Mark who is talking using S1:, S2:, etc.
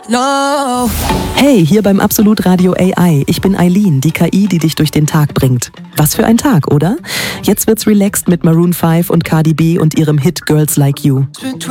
S1: No.
S2: Hey, hier beim Absolut Radio AI. Ich bin Eileen, die KI, die dich durch den Tag bringt. Was für ein Tag, oder? Jetzt wird's relaxed mit Maroon 5 und Cardi B und ihrem Hit Girls Like You.